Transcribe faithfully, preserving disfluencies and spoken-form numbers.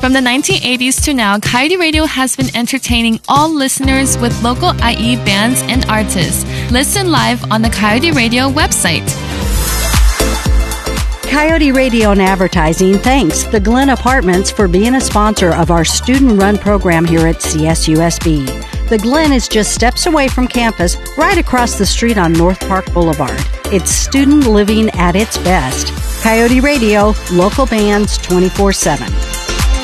From the nineteen eighties to now, Coyote Radio has been entertaining all listeners with local I E bands and artists. Listen live on the Coyote Radio website. Coyote Radio and Advertising thanks the Glen Apartments for being a sponsor of our student-run program here at C S U S B. The Glen is just steps away from campus, right across the street on North Park Boulevard. It's student living at its best. Coyote Radio, local bands twenty-four seven.